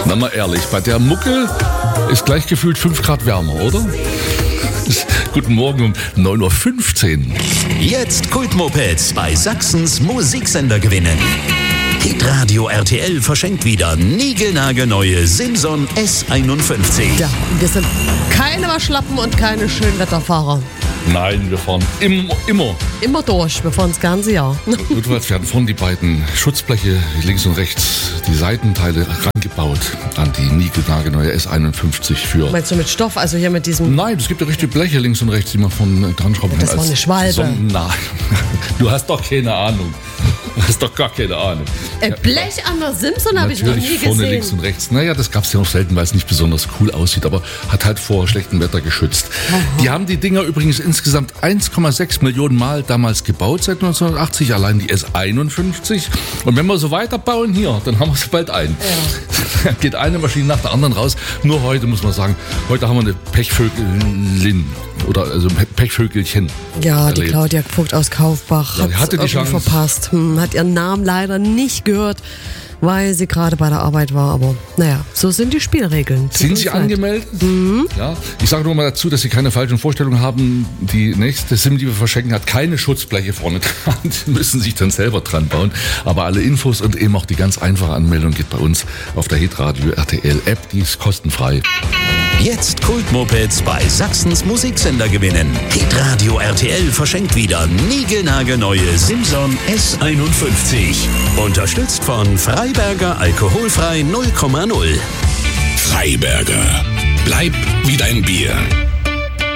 Na mal ehrlich, bei der Mucke ist gleich gefühlt 5 Grad wärmer, oder? Guten Morgen um 9.15 Uhr. Jetzt Kultmopeds bei Sachsens Musiksender gewinnen. Hitradio RTL verschenkt wieder niegelnagelneue Simson S51. Ja, wir sind keine Waschlappen und keine Schönwetterfahrer. Nein, wir fahren immer. Immer durch, wir fahren das ganze Jahr. Notfalls werden vorne die beiden Schutzbleche links und rechts, die Seitenteile rangebaut an die niegelnagelneue S51 für... Meinst du mit Stoff, also hier mit diesem... Nein, es gibt ja richtige Bleche links und rechts, die man von dran schrauben kann. Das war eine Schwalbe. Nein, du hast doch keine Ahnung. Du hast doch gar keine Ahnung. Blech an der Simson habe ich noch nie Natürlich vorne gesehen. links und rechts. Naja, das gab es ja noch selten, weil es nicht besonders cool aussieht, aber hat halt vor schlechtem Wetter geschützt. Aha. Die haben die Dinger übrigens insgesamt 1,6 Millionen Mal damals gebaut, seit 1980, allein die S51. Und wenn wir so weiterbauen hier, dann haben wir sie bald ein. Ja. Geht eine Maschine nach der anderen raus. Nur heute muss man sagen, heute haben wir eine Pechvögelin oder also Pechvögelchen. Ja, erlebt. die Claudia Vogt aus Kaufbach Ja, die hat hatte die irgendwie Chance. verpasst. Hat ihren Namen leider nicht gehört, weil sie gerade bei der Arbeit war. Aber naja, so sind die Spielregeln. Sind Sie angemeldet? Ja. Ich sage nur mal dazu, dass Sie keine falschen Vorstellungen haben. Die nächste Sim, die wir verschenken, hat keine Schutzbleche vorne dran. Die müssen sich dann selber dran bauen. Aber alle Infos und eben auch die ganz einfache Anmeldung geht bei uns auf der Hitradio RTL App. Die ist kostenfrei. Jetzt Kultmopeds bei Sachsens Musiksender gewinnen. Hitradio RTL verschenkt wieder niegelnagelneue Simson S51. Unterstützt von Freiberger Alkoholfrei 0,0. Freiberger. Bleib wie dein Bier.